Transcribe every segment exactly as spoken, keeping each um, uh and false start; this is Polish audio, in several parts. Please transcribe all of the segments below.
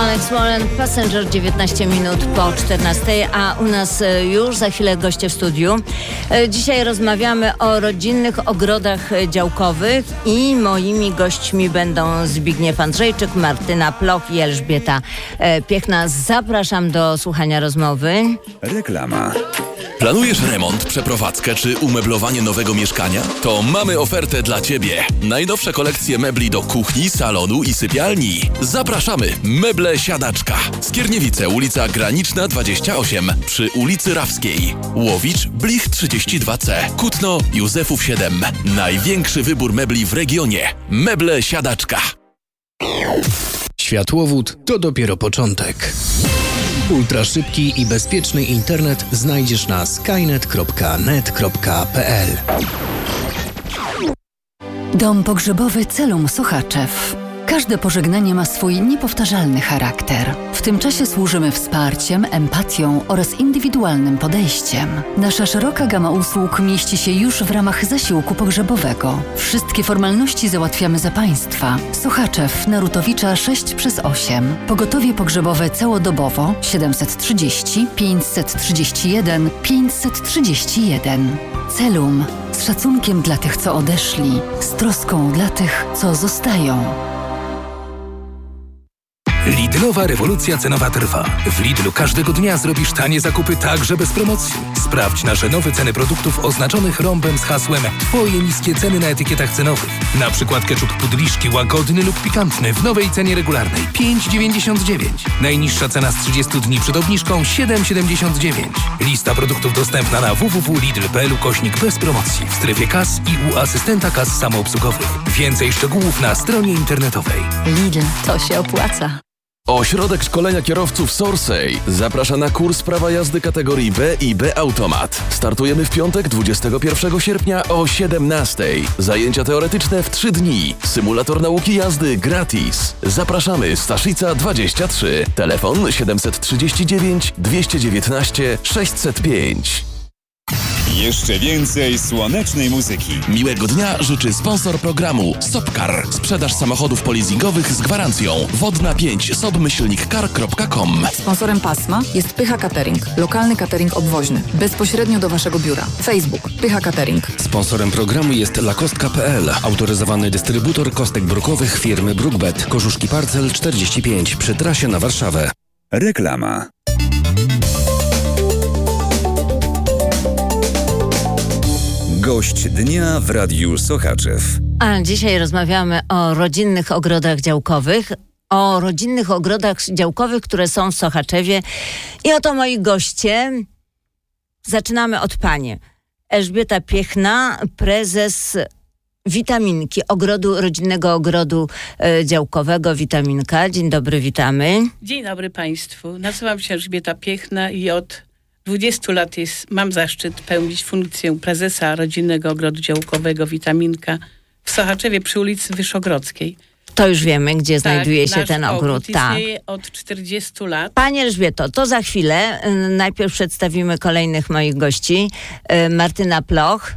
Alex Warren, Passenger, dziewiętnaście minut po czternastej, a u nas już za chwilę goście w studiu. Dzisiaj rozmawiamy o rodzinnych ogrodach działkowych i moimi gośćmi będą Zbigniew Andrzejczyk, Martyna Ploch i Elżbieta Piechna. Zapraszam do słuchania rozmowy. Reklama. Planujesz remont, przeprowadzkę czy umeblowanie nowego mieszkania? To mamy ofertę dla Ciebie. Najnowsze kolekcje mebli do kuchni, salonu i sypialni. Zapraszamy! Meble Siadaczka. Skierniewice, ulica Graniczna dwadzieścia osiem przy ulicy Rawskiej. Łowicz, Blich trzydzieści dwa C. Kutno, Józefów siedem. Największy wybór mebli w regionie. Meble Siadaczka. Światłowód to dopiero początek. Ultraszybki i bezpieczny internet znajdziesz na skynet kropka net kropka p l. Dom pogrzebowy Celum Sochaczew. Każde pożegnanie ma swój niepowtarzalny charakter. W tym czasie służymy wsparciem, empatią oraz indywidualnym podejściem. Nasza szeroka gama usług mieści się już w ramach zasiłku pogrzebowego. Wszystkie formalności załatwiamy za Państwa. Sochaczew, Narutowicza sześć przez osiem. Pogotowie pogrzebowe całodobowo siedemset trzydzieści pięćset trzydzieści jeden pięćset trzydzieści jeden. Celum. Z szacunkiem dla tych, co odeszli. Z troską dla tych, co zostają. Lidlowa rewolucja cenowa trwa. W Lidlu każdego dnia zrobisz tanie zakupy także bez promocji. Sprawdź nasze nowe ceny produktów oznaczonych rąbem z hasłem Twoje niskie ceny na etykietach cenowych. Na przykład ketchup Pudliszki łagodny lub pikantny w nowej cenie regularnej pięć dziewięćdziesiąt dziewięć. Najniższa cena z trzydziestu dni przed obniżką siedem siedemdziesiąt dziewięć. Lista produktów dostępna na w w w kropka lidl kropka p l ukośnik bez promocji w strefie kas i u asystenta kas samoobsługowych. Więcej szczegółów na stronie internetowej. Lidl, to się opłaca. Ośrodek Szkolenia Kierowców Sorsay zaprasza na kurs prawa jazdy kategorii B i B Automat. Startujemy w piątek dwudziestego pierwszego sierpnia o siedemnastej. Zajęcia teoretyczne w trzy dni. Symulator nauki jazdy gratis. Zapraszamy, Staszica dwadzieścia trzy. Telefon siedemset trzydzieści dziewięć dwieście dziewiętnaście sześćset pięć. Jeszcze więcej słonecznej muzyki. Miłego dnia życzy sponsor programu Sopcar. Sprzedaż samochodów polizingowych z gwarancją. Wodna pięć sob myślnik car kropka com. Sponsorem pasma jest Pycha Catering. Lokalny catering obwoźny. Bezpośrednio do Waszego biura. Facebook Pycha Catering. Sponsorem programu jest lakostka kropka p l. Autoryzowany dystrybutor kostek brukowych firmy Brookbet. Korzuszki Parcel czterdzieści pięć przy trasie na Warszawę. Reklama. Gość dnia w Radiu Sochaczew. A dzisiaj rozmawiamy o rodzinnych ogrodach działkowych, o rodzinnych ogrodach działkowych, które są w Sochaczewie. I oto moi goście. Zaczynamy od pani. Elżbieta Piechna, prezes Witaminki, ogrodu, rodzinnego ogrodu e, działkowego Witaminka. Dzień dobry, witamy. Dzień dobry Państwu. Nazywam się Elżbieta Piechna i od dwudziestu lat jest, mam zaszczyt pełnić funkcję prezesa Rodzinnego Ogrodu Działkowego Witaminka w Sochaczewie przy ulicy Wyszogrodzkiej. To już wiemy, gdzie tak, znajduje się nasz ten ogród. ogród tak. istnieje od czterdziestu lat. Pani Elżbieto, to za chwilę. Najpierw przedstawimy kolejnych moich gości. Martyna Ploch.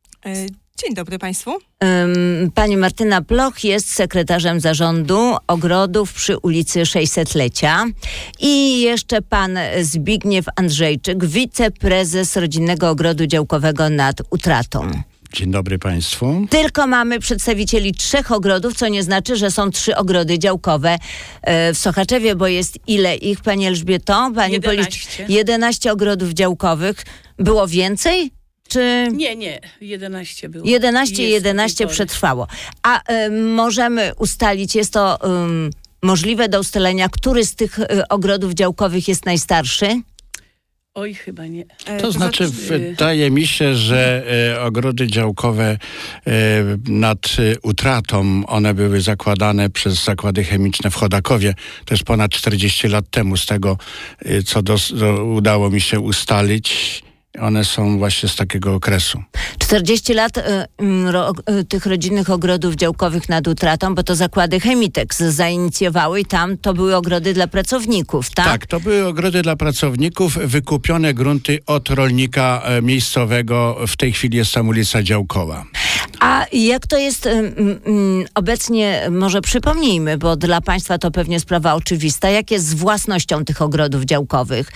Dzień dobry Państwu. Pani Martyna Ploch jest sekretarzem zarządu ogrodów przy ulicy sześćsetlecia. I jeszcze pan Zbigniew Andrzejczyk, wiceprezes Rodzinnego Ogrodu Działkowego nad Utratą. Dzień dobry Państwu. Tylko mamy przedstawicieli trzech ogrodów, co nie znaczy, że są trzy ogrody działkowe w Sochaczewie, bo jest ile ich, Pani Elżbieto? Pani jedenaście. jedenaście ogrodów działkowych. Było więcej? Czy... Nie, nie, jedenaście było. jedenaście i jedenaście przetrwało. A y, możemy ustalić, jest to y, możliwe do ustalenia, który z tych y, ogrodów działkowych jest najstarszy? Oj, chyba nie. To znaczy, wydaje mi się, że e, ogrody działkowe e, nad e, Utratą, one były zakładane przez zakłady chemiczne w Chodakowie. To jest ponad czterdzieści lat temu, z tego, e, co do, do, udało mi się ustalić. One są właśnie z takiego okresu. czterdzieści lat y, ro, y, tych rodzinnych ogrodów działkowych nad Utratą, bo to zakłady Chemitex zainicjowały i tam to były ogrody dla pracowników, tak? Tak, to były ogrody dla pracowników, wykupione grunty od rolnika e, miejscowego. W tej chwili jest tam ulica Działkowa. A jak to jest um, um, obecnie, może przypomnijmy, bo dla państwa to pewnie sprawa oczywista, jak jest z własnością tych ogrodów działkowych?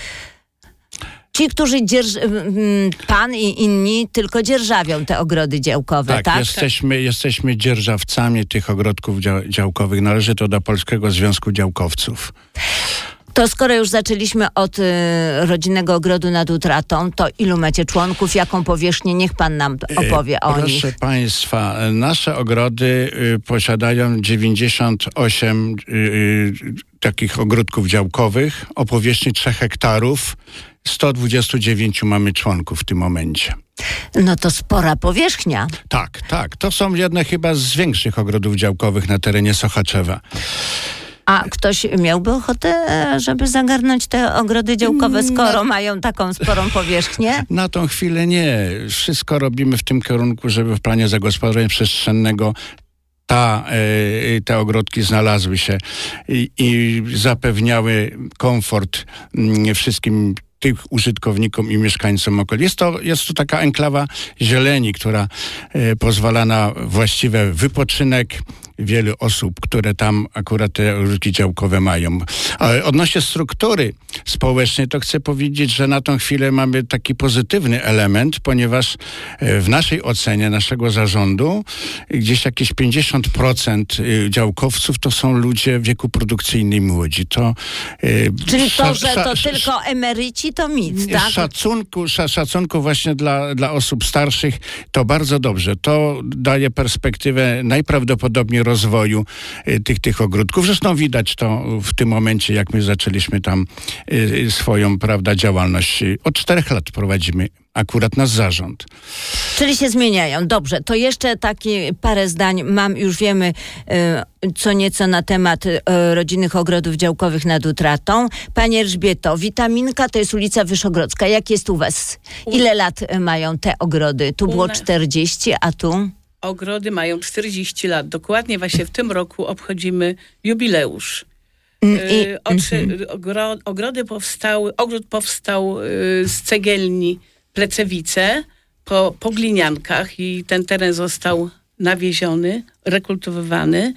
Ci, którzy dzierż... pan i inni tylko dzierżawią te ogrody działkowe, tak? Tak, jesteśmy, jesteśmy dzierżawcami tych ogrodków dział- działkowych. Należy to do Polskiego Związku Działkowców. To skoro już zaczęliśmy od y, rodzinnego ogrodu nad Utratą, to ilu macie członków, jaką powierzchnię? Niech pan nam opowie o Proszę nich. Proszę państwa, nasze ogrody y, posiadają dziewięćdziesiąt osiem y, y, takich ogródków działkowych o powierzchni trzech hektarów. sto dwadzieścia dziewięć mamy członków w tym momencie. No to spora powierzchnia. Tak, tak. To są jedne chyba z większych ogrodów działkowych na terenie Sochaczewa. A ktoś miałby ochotę, żeby zagarnąć te ogrody działkowe, skoro no. mają taką sporą powierzchnię? Na tą chwilę nie. Wszystko robimy w tym kierunku, żeby w planie zagospodarowania przestrzennego Ta, y, te ogrodki znalazły się i, i zapewniały komfort y, wszystkim tych użytkownikom i mieszkańcom okolic. Jest to, jest to taka enklawa zieleni, która y, pozwala na właściwy wypoczynek wielu osób, które tam akurat te ogródki działkowe mają. Ale odnośnie struktury społecznej, to chcę powiedzieć, że na tą chwilę mamy taki pozytywny element, ponieważ w naszej ocenie, naszego zarządu, gdzieś jakieś pięćdziesiąt procent działkowców to są ludzie w wieku produkcyjnym młodzi. To, Czyli to, że to tylko emeryci, to mit, tak? Szacunku, szacunku właśnie dla, dla osób starszych, to bardzo dobrze. To daje perspektywę najprawdopodobniej rozwoju y, tych, tych ogródków. Zresztą widać to w tym momencie, jak my zaczęliśmy tam y, swoją, prawda, działalność. Od czterech lat prowadzimy akurat nasz zarząd. Czyli się zmieniają. Dobrze, to jeszcze takie parę zdań mam, już wiemy y, co nieco na temat y, rodzinnych ogrodów działkowych nad Utratą. Pani Elżbieto, Witaminka to jest ulica Wyszogrodzka. Jak jest u was? Ile lat y, mają te ogrody? Tu było czterdzieści, a tu? Ogrody mają czterdzieści lat. Dokładnie właśnie w tym roku obchodzimy jubileusz. I, y, oczy, mm-hmm. ogro, ogrody powstały, ogród powstał y, z cegielni Plecewice po, po gliniankach i ten teren został nawieziony, rekultywowany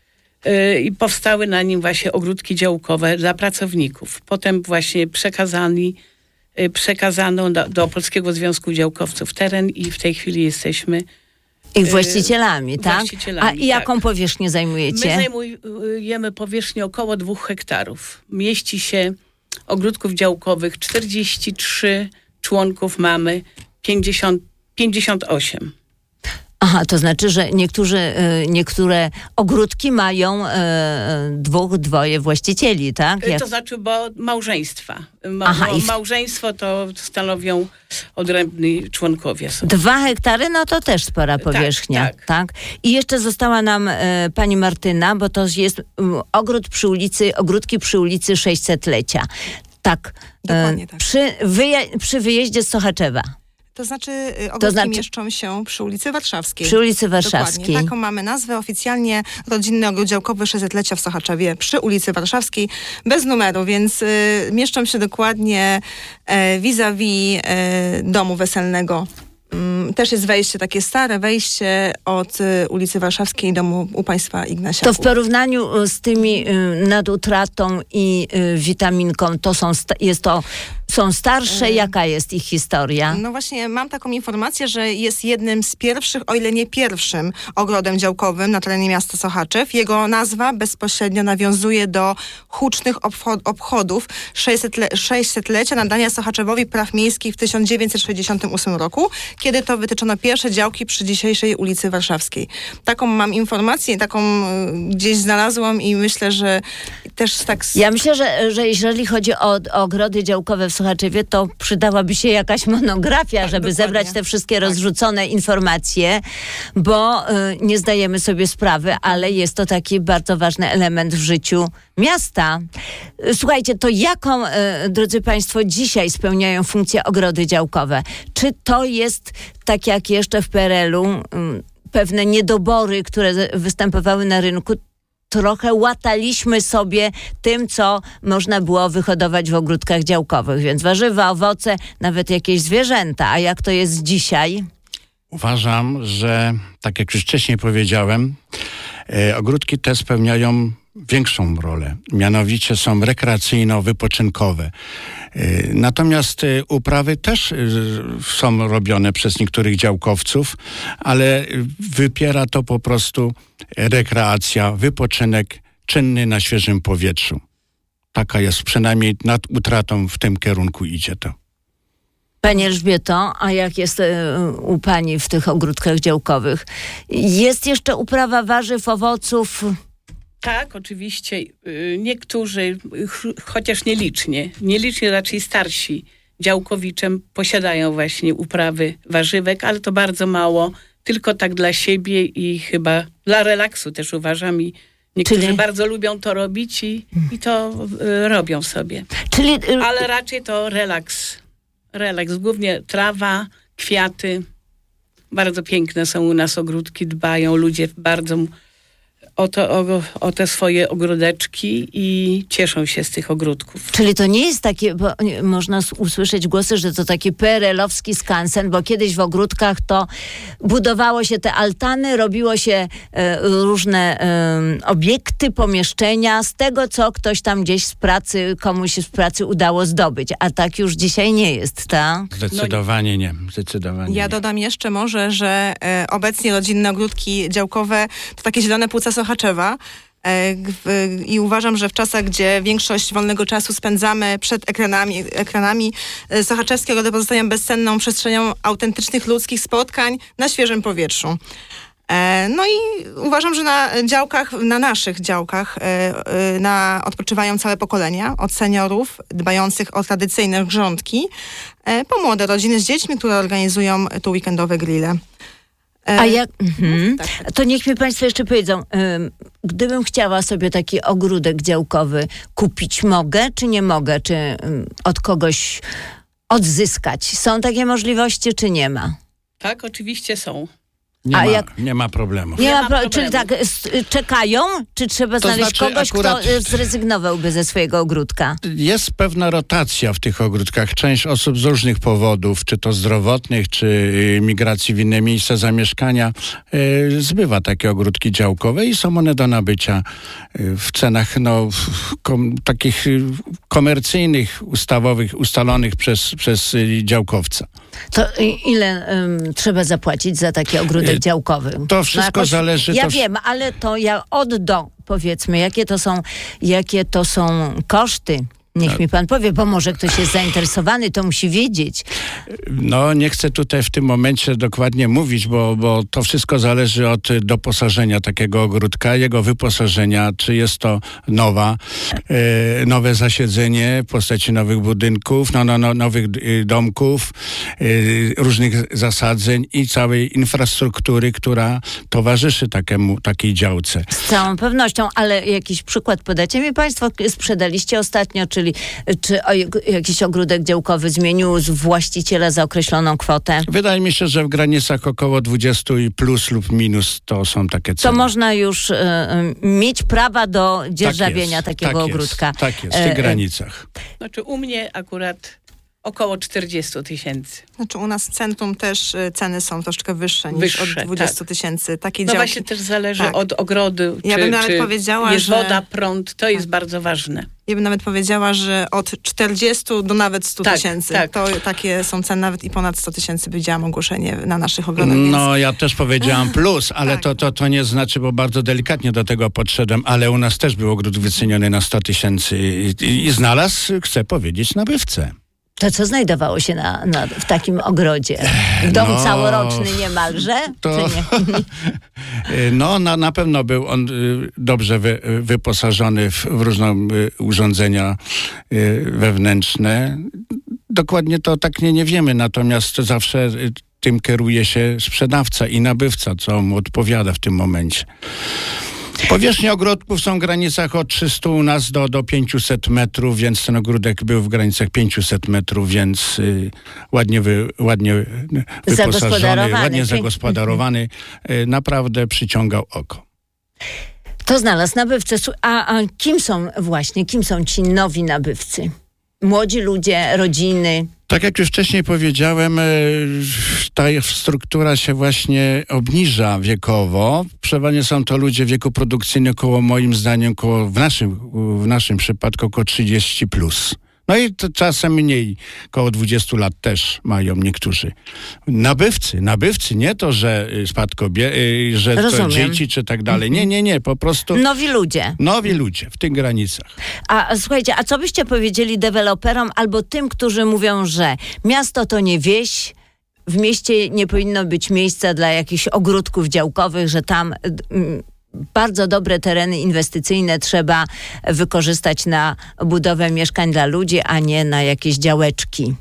y, i powstały na nim właśnie ogródki działkowe dla pracowników. Potem właśnie przekazani, y, przekazano do, do Polskiego Związku Działkowców teren i w tej chwili jesteśmy ich właścicielami, tak? Właścicielami, A i jaką tak. powierzchnię zajmujecie? My zajmujemy powierzchnię około dwóch hektarów. Mieści się ogródków działkowych czterdzieści trzy, członków mamy pięćdziesiąt, pięćdziesiąt osiem. Aha, to znaczy, że niektórzy, niektóre ogródki mają e, dwóch, dwoje właścicieli, tak? Jak... To znaczy, bo małżeństwa. Ma, Aha, ma, i w... Małżeństwo to stanowią odrębni członkowie. Są. Dwa hektary, no to też spora powierzchnia, tak? tak. tak? I jeszcze została nam e, pani Martyna, bo to jest um, ogród przy ulicy, ogródki przy ulicy sześćsetlecia. Tak, Dokładnie e, tak. Przy, wyje, przy wyjeździe z Sochaczewa. To znaczy ogródki to znaczy, mieszczą się przy ulicy Warszawskiej. Przy ulicy Warszawskiej. Dokładnie. Taką mamy nazwę. Oficjalnie Rodzinny Ogród Działkowy sześćsetlecia w Sochaczewie przy ulicy Warszawskiej. Bez numeru, więc y, mieszczą się dokładnie e, vis-a-vis e, domu weselnego. Mm, też jest wejście takie stare, wejście od y, ulicy Warszawskiej domu u państwa Ignasiaków. To w porównaniu z tymi y, nad Utratą i y, Witaminką, to są, jest to są starsze? Jaka jest ich historia? No właśnie, mam taką informację, że jest jednym z pierwszych, o ile nie pierwszym ogrodem działkowym na terenie miasta Sochaczew. Jego nazwa bezpośrednio nawiązuje do hucznych obchodów sześćsetlecia nadania Sochaczewowi praw miejskich w tysiąc dziewięćset sześćdziesiątym ósmym roku, kiedy to wytyczono pierwsze działki przy dzisiejszej ulicy Warszawskiej. Taką mam informację, taką gdzieś znalazłam i myślę, że też tak... Ja myślę, że, że jeżeli chodzi o, o ogrody działkowe w Sochaczewie, to przydałaby się jakaś monografia, tak, żeby dokładnie. zebrać te wszystkie tak. rozrzucone informacje, bo y, nie zdajemy sobie sprawy, ale jest to taki bardzo ważny element w życiu miasta. Słuchajcie, to jaką, y, drodzy państwo, dzisiaj spełniają funkcję ogrody działkowe? Czy to jest, tak jak jeszcze w P R L u, y, pewne niedobory, które występowały na rynku, trochę łataliśmy sobie tym, co można było wyhodować w ogródkach działkowych, więc warzywa, owoce, nawet jakieś zwierzęta. A jak to jest dzisiaj? Uważam, że tak jak już wcześniej powiedziałem, e, ogródki te spełniają większą rolę. Mianowicie są rekreacyjno-wypoczynkowe. E, natomiast e, uprawy też e, są robione przez niektórych działkowców, ale wypiera to po prostu rekreacja, wypoczynek czynny na świeżym powietrzu. Taka jest, przynajmniej nad utratą w tym kierunku idzie to. Pani Elżbieto, a jak jest y, u pani w tych ogródkach działkowych? Jest jeszcze uprawa warzyw, owoców? Tak, oczywiście. Niektórzy, chociaż nielicznie, nielicznie raczej starsi działkowicze posiadają właśnie uprawy warzywek, ale to bardzo mało, tylko tak dla siebie i chyba dla relaksu też uważam. I niektórzy Czyli... bardzo lubią to robić i, i to y, robią sobie. Czyli... Ale raczej to relaks. Relaks, głównie trawa, kwiaty. Bardzo piękne są u nas ogródki, dbają ludzie bardzo o, to, o, o te swoje ogródeczki i cieszą się z tych ogródków. Czyli to nie jest takie, bo można usłyszeć głosy, że to taki P R L-owski skansen, bo kiedyś w ogródkach to budowało się te altany, robiło się e, różne e, obiekty, pomieszczenia z tego, co ktoś tam gdzieś z pracy, komuś z pracy udało zdobyć. A tak już dzisiaj nie jest, tak? Zdecydowanie nie. Zdecydowanie ja nie. dodam jeszcze może, że e, obecnie rodzinne ogródki działkowe to takie zielone płuca Sochaczewa. I uważam, że w czasach, gdzie większość wolnego czasu spędzamy przed ekranami, ekranami sochaczewskie ogrody pozostają bezcenną przestrzenią autentycznych ludzkich spotkań na świeżym powietrzu. No i uważam, że na działkach, na naszych działkach na, odpoczywają całe pokolenia, od seniorów dbających o tradycyjne grządki, po młode rodziny z dziećmi, które organizują tu weekendowe grille. A jak, mhm. To niech mi państwo jeszcze powiedzą, gdybym chciała sobie taki ogródek działkowy kupić, mogę czy nie mogę? Czy od kogoś odzyskać? Są takie możliwości, czy nie ma? Tak, oczywiście są. Nie, A ma, jak... nie ma problemu. Nie, nie ma ma pro... problemu. Czyli tak, czekają? Czy trzeba To znaleźć znaczy kogoś, akurat... kto zrezygnowałby ze swojego ogródka? Jest pewna rotacja w tych ogródkach. Część osób z różnych powodów, czy to zdrowotnych, czy migracji w inne miejsca zamieszkania, yy, zbywa takie ogródki działkowe i są one do nabycia yy, w cenach no, kom, takich yy, komercyjnych, ustawowych, ustalonych przez, przez yy, działkowca. To ile um, trzeba zapłacić za taki ogródek działkowy? To wszystko no jakoś, zależy... Ja to... wiem, ale to ja od do, powiedzmy, jakie to są, jakie to są koszty? Niech mi pan powie, bo może ktoś jest zainteresowany, to musi wiedzieć. No, nie chcę tutaj w tym momencie dokładnie mówić, bo, bo to wszystko zależy od doposażenia takiego ogródka, jego wyposażenia, czy jest to nowa, e, nowe zasiedzenie w postaci nowych budynków, no, no, no, nowych y, domków, y, różnych zasadzeń i całej infrastruktury, która towarzyszy takiemu, takiej działce. Z całą pewnością, ale jakiś przykład podacie mi państwo? Sprzedaliście ostatnio, czy Czyli czy o, jakiś ogródek działkowy zmienił z właściciela za określoną kwotę? Wydaje mi się, że w granicach około dwadzieścia i plus lub minus to są takie ceny. To można już y, mieć prawa do dzierżawienia tak takiego tak ogródka. Jest, tak jest, w tych granicach. Znaczy u mnie akurat około czterdzieści tysięcy. Znaczy u nas w centrum też y, ceny są troszkę wyższe niż Wyższe, od dwudziestu tysięcy. Takie no działki. właśnie też zależy tak. od ogrodu, ja czy, bym nawet czy powiedziała, jest że... woda, prąd, to jest tak. bardzo ważne. Ja bym nawet powiedziała, że od czterdziestu do nawet stu tak, tysięcy. Tak. To takie są ceny, nawet i ponad sto tysięcy widziałam ogłoszenie na naszych ogrodach. Więc... No ja też powiedziałam plus, ale tak. to, to, to nie znaczy, bo bardzo delikatnie do tego podszedłem, ale u nas też był ogród wyceniony na sto tysięcy i, i, i znalazł, chcę powiedzieć, nabywcę. To co znajdowało się na, na, w takim ogrodzie? Dom no, całoroczny niemalże? To, czy nie? No na, na pewno był on y, dobrze wy, wyposażony w, w różne y, urządzenia y, wewnętrzne. Dokładnie to tak nie, nie wiemy, natomiast zawsze y, tym kieruje się sprzedawca i nabywca, co mu odpowiada w tym momencie. Powierzchnie ogródków są w granicach od trzystu u nas do, do pięciuset metrów, więc ten ogródek był w granicach pięciuset metrów, więc y, ładnie, wy, ładnie wyposażony, ładnie zagospodarowany. Y, naprawdę przyciągał oko. To znalazł nabywcę. A, a kim są właśnie, kim są ci nowi nabywcy? Młodzi ludzie, rodziny? Tak jak już wcześniej powiedziałem, ta struktura się właśnie obniża wiekowo. Przeważnie są to ludzie w wieku produkcyjnym około, moim zdaniem, około, w naszym, w naszym przypadku około trzydzieści plus. No i to czasem mniej, około dwudziestu lat też mają niektórzy. Nabywcy, nabywcy, nie to, że spadkobie, że to dzieci czy tak dalej. Nie, nie, nie, po prostu... Nowi ludzie. Nowi ludzie, w tych granicach. A słuchajcie, a co byście powiedzieli deweloperom albo tym, którzy mówią, że miasto to nie wieś, w mieście nie powinno być miejsca dla jakichś ogródków działkowych, że tam... Mm, bardzo dobre tereny inwestycyjne trzeba wykorzystać na budowę mieszkań dla ludzi, a nie na jakieś działeczki.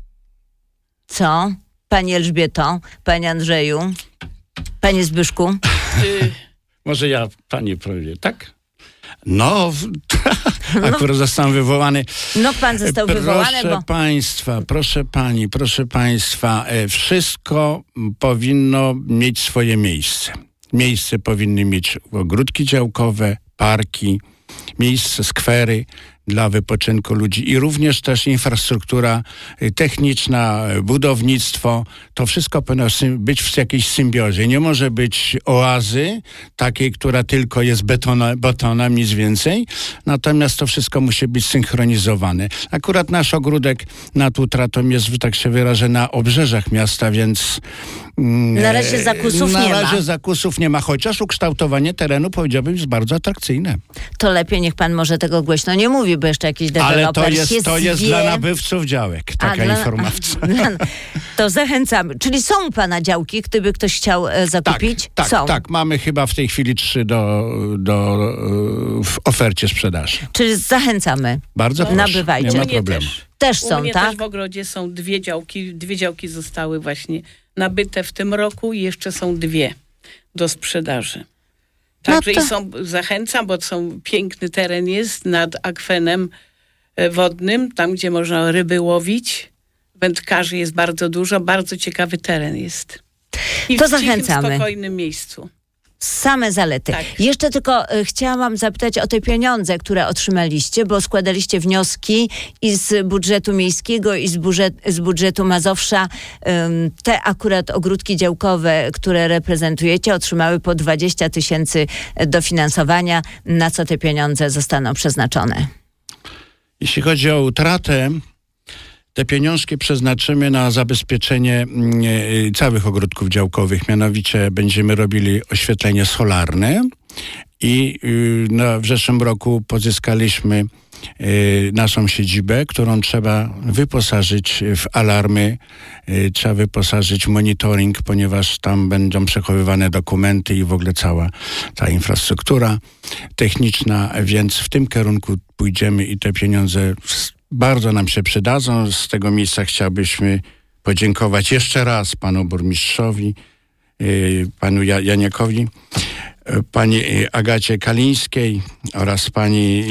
Co? Pani Elżbieto, Panie Andrzeju, Panie Zbyszku? Y- Może ja, Pani powie, tak? No, akurat no, zostałem wywołany. No pan został proszę wywołany, bo... Proszę Państwa, proszę Pani, proszę Państwa, wszystko powinno mieć swoje miejsce. Miejsce powinny mieć ogródki działkowe, parki, miejsce, skwery dla wypoczynku ludzi i również też infrastruktura techniczna, budownictwo. To wszystko powinno być w jakiejś symbiozie. Nie może być oazy takiej, która tylko jest betona, betonem, nic więcej. Natomiast to wszystko musi być synchronizowane. Akurat nasz ogródek nad Utratą jest, że tak się wyrażę, na obrzeżach miasta, więc na razie zakusów na nie ma. Na razie zakusów nie ma, chociaż ukształtowanie terenu, powiedziałbym, jest bardzo atrakcyjne. To lepiej niech pan może tego głośno nie mówi, bo jeszcze jakiś deweloper Ale to jest, się to jest zwie. dla nabywców działek, taka A, informacja. Dla, to zachęcamy. Czyli są u pana działki, gdyby ktoś chciał e, zakupić? Tak, tak, są. tak. Mamy chyba w tej chwili trzy do, do, w ofercie sprzedaży. Czyli zachęcamy. Bardzo proszę. Nabywajcie. Nie ma problemu. Też, też u są, mnie tak? też w ogrodzie są dwie działki. Dwie działki zostały właśnie nabyte w tym roku i jeszcze są dwie do sprzedaży. Także no to... i są, zachęcam, bo są, piękny teren jest nad akwenem wodnym, tam gdzie można ryby łowić. Wędkarzy jest bardzo dużo, bardzo ciekawy teren jest. I to w cichym, zachęcamy. spokojnym miejscu. Same zalety. Tak. Jeszcze tylko y, chciałam zapytać o te pieniądze, które otrzymaliście, bo składaliście wnioski i z budżetu miejskiego, i z, budżet, z budżetu Mazowsza. Ym, te akurat ogródki działkowe, które reprezentujecie, otrzymały po dwadzieścia tysięcy dofinansowania. Na co te pieniądze zostaną przeznaczone? Jeśli chodzi o utratę, te pieniążki przeznaczymy na zabezpieczenie y, całych ogródków działkowych. Mianowicie będziemy robili oświetlenie solarne i y, no, w zeszłym roku pozyskaliśmy y, naszą siedzibę, którą trzeba wyposażyć w alarmy, y, trzeba wyposażyć w monitoring, ponieważ tam będą przechowywane dokumenty i w ogóle cała ta infrastruktura techniczna, więc w tym kierunku pójdziemy i te pieniądze bardzo nam się przydadzą. Z tego miejsca chciałbyśmy podziękować jeszcze raz panu burmistrzowi, yy, panu ja- Janiakowi, yy, pani Agacie Kalińskiej oraz pani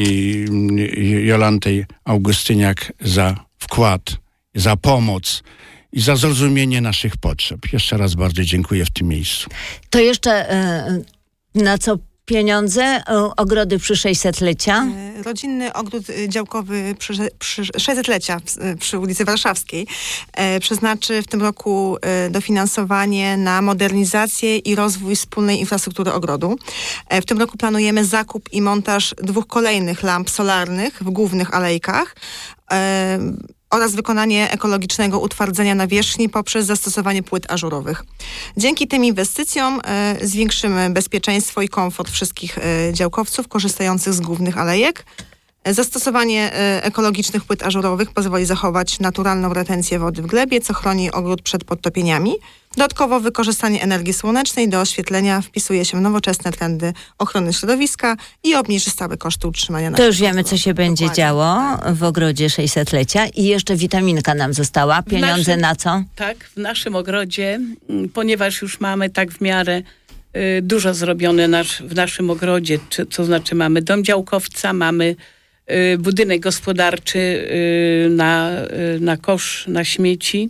yy, Jolantej Augustyniak za wkład, za pomoc i za zrozumienie naszych potrzeb. Jeszcze raz bardzo dziękuję w tym miejscu. To jeszcze yy, na co pieniądze? Ogrody przy sześćsetlecia? Rodzinny ogród działkowy przy, przy sześćsetlecia przy ulicy Warszawskiej e, przeznaczy w tym roku e, dofinansowanie na modernizację i rozwój wspólnej infrastruktury ogrodu. E, w tym roku planujemy zakup i montaż dwóch kolejnych lamp solarnych w głównych alejkach e, oraz wykonanie ekologicznego utwardzenia nawierzchni poprzez zastosowanie płyt ażurowych. Dzięki tym inwestycjom e, zwiększymy bezpieczeństwo i komfort wszystkich e, działkowców korzystających z głównych alejek. Zastosowanie e, ekologicznych płyt ażurowych pozwoli zachować naturalną retencję wody w glebie, co chroni ogród przed podtopieniami. Dodatkowo wykorzystanie energii słonecznej do oświetlenia wpisuje się w nowoczesne trendy ochrony środowiska i obniży stałe koszty utrzymania. To już wiemy, co się będzie Dokładnie. działo w ogrodzie sześćsetlecia. I jeszcze witaminka nam została. Pieniądze naszym, na co? Tak, w naszym ogrodzie, ponieważ już mamy tak w miarę y, dużo zrobione nasz, w naszym ogrodzie, czy, to znaczy mamy dom działkowca, mamy y, budynek gospodarczy y, na, y, na kosz, na śmieci.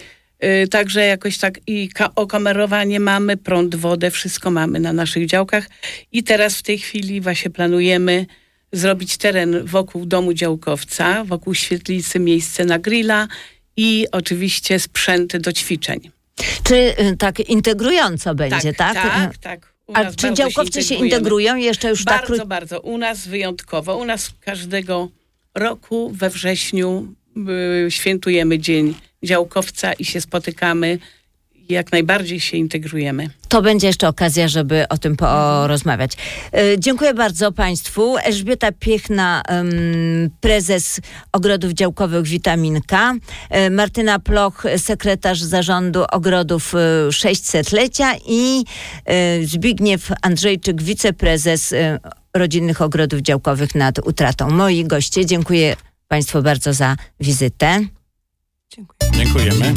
Także jakoś tak i okamerowanie mamy, prąd, wodę, wszystko mamy na naszych działkach. I teraz w tej chwili właśnie planujemy zrobić teren wokół domu działkowca, wokół świetlicy, miejsce na grilla i oczywiście sprzęty do ćwiczeń. Czy y, tak integrująco będzie, tak? Tak, tak. tak. U A nas czy działkowcy się, się integrują jeszcze już bardzo, tak? Bardzo, bardzo. U nas wyjątkowo. U nas każdego roku we wrześniu y, świętujemy Dzień Działkowca i się spotykamy. Jak najbardziej się integrujemy. To będzie jeszcze okazja, żeby o tym porozmawiać. E, dziękuję bardzo Państwu. Elżbieta Piechna, um, prezes Ogrodów Działkowych Witaminka. E, Martyna Ploch, sekretarz zarządu Ogrodów e, sześćsetlecia i e, Zbigniew Andrzejczyk, wiceprezes e, Rodzinnych Ogrodów Działkowych nad Utratą. Moi goście, dziękuję Państwu bardzo za wizytę. Dziękuję. Dziękujemy.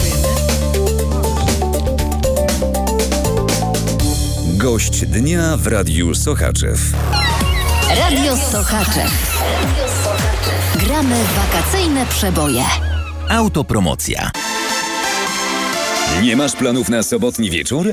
Gość dnia w Radiu Sochaczew. Radio Sochaczew. Gramy w wakacyjne przeboje. Autopromocja. Nie masz planów na sobotni wieczór?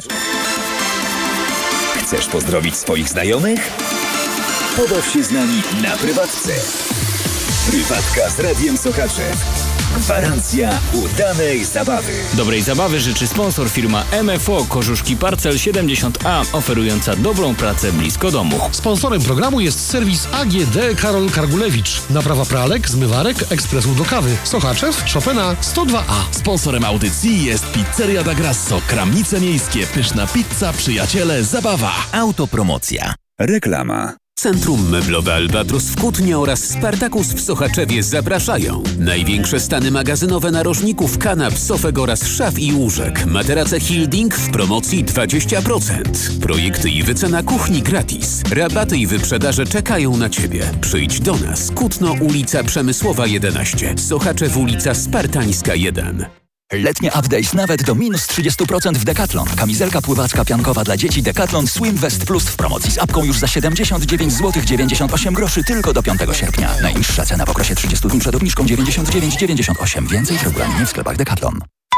Chcesz pozdrowić swoich znajomych? Pobaw się z nami na prywatce. Prywatka z Radiem Sochaczew. Gwarancja udanej zabawy. Dobrej zabawy życzy sponsor firma M F O Kożuszki Parcel siedemdziesiąt A, oferująca dobrą pracę blisko domu. Sponsorem programu jest serwis A G D Karol Kargulewicz. Naprawa pralek, zmywarek, ekspresów do kawy. Sochaczew, Chopina sto dwa A. Sponsorem audycji jest Pizzeria da Grasso, Kramnice Miejskie, pyszna pizza, przyjaciele, zabawa. Autopromocja. Reklama. Centrum Meblowe Albatros w Kutnie oraz Spartakus w Sochaczewie zapraszają. Największe stany magazynowe narożników, kanap, sofek oraz szaf i łóżek. Materace Hilding w promocji dwadzieścia procent. Projekty i wycena kuchni gratis. Rabaty i wyprzedaże czekają na Ciebie. Przyjdź do nas. Kutno, ulica Przemysłowa jedenaście. Sochaczew, ulica Spartańska jeden. Letnie update nawet do minus trzydzieści procent w Decathlon. Kamizelka pływacka piankowa dla dzieci Decathlon Swim Vest Plus w promocji z apką już za siedemdziesiąt dziewięć złotych dziewięćdziesiąt osiem groszy tylko do piątego sierpnia. Najniższa cena w okresie trzydziestu dni przed obniżką dziewięćdziesiąt dziewięć dziewięćdziesiąt osiem. Więcej w regulaminie w sklepach Decathlon.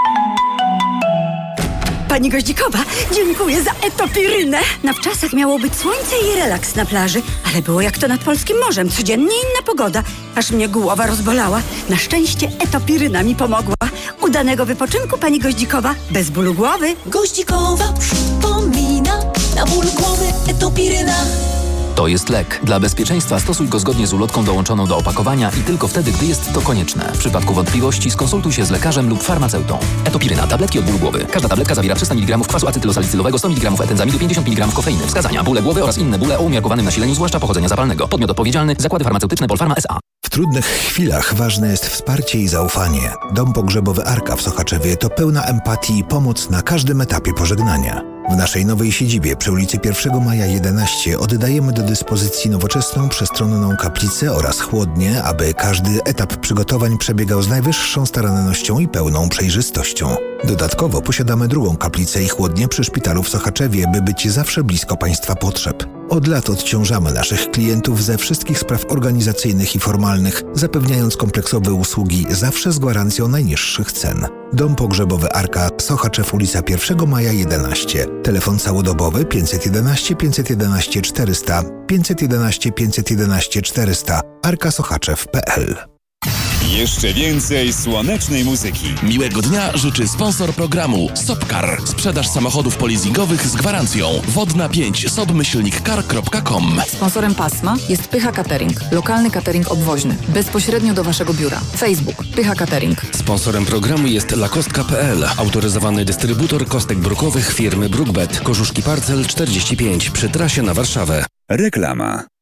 Pani Goździkowa, dziękuję za etopirynę. Na wczasach miało być słońce i relaks na plaży, ale było jak to nad polskim morzem. Codziennie inna pogoda, aż mnie głowa rozbolała. Na szczęście etopiryna mi pomogła. Udanego wypoczynku, pani Goździkowa, bez bólu głowy. Goździkowa przypomina, na ból głowy etopiryna. To jest lek. Dla bezpieczeństwa stosuj go zgodnie z ulotką dołączoną do opakowania i tylko wtedy, gdy jest to konieczne. W przypadku wątpliwości skonsultuj się z lekarzem lub farmaceutą. Etopiryna. Tabletki od bólu głowy. Każda tabletka zawiera trzysta miligramów kwasu acetylosalicylowego, sto miligramów etenzamidu, pięćdziesiąt miligramów kofeiny. Wskazania: bóle głowy oraz inne bóle o umiarkowanym nasileniu, zwłaszcza pochodzenia zapalnego. Podmiot odpowiedzialny: Zakłady Farmaceutyczne Polpharma S A. W trudnych chwilach ważne jest wsparcie i zaufanie. Dom pogrzebowy Arka w Sochaczewie to pełna empatii i pomoc na każdym etapie pożegnania. W naszej nowej siedzibie przy ulicy pierwszego maja jedenaście oddajemy do dyspozycji nowoczesną, przestronną kaplicę oraz chłodnię, aby każdy etap przygotowań przebiegał z najwyższą starannością i pełną przejrzystością. Dodatkowo posiadamy drugą kaplicę i chłodnię przy szpitalu w Sochaczewie, by być zawsze blisko Państwa potrzeb. Od lat odciążamy naszych klientów ze wszystkich spraw organizacyjnych i formalnych, zapewniając kompleksowe usługi zawsze z gwarancją najniższych cen. Dom pogrzebowy Arka, Sochaczew, ulica pierwszego maja jedenaście. Telefon całodobowy pięćset jedenaście pięćset jedenaście czterysta, pięćset jedenaście pięćset jedenaście czterysta, arkasoczaczew kropka p l. Jeszcze więcej słonecznej muzyki. Miłego dnia życzy sponsor programu Sopcar. Sprzedaż samochodów polizingowych z gwarancją. Wodna pięć sobmyślnik car kropka com. Sponsorem pasma jest Pycha Catering. Lokalny catering obwoźny. Bezpośrednio do Waszego biura. Facebook. Pycha Catering. Sponsorem programu jest lakostka kropka p l. Autoryzowany dystrybutor kostek brukowych firmy Brookbet. Kożuszki Parcel czterdzieści pięć przy trasie na Warszawę. Reklama.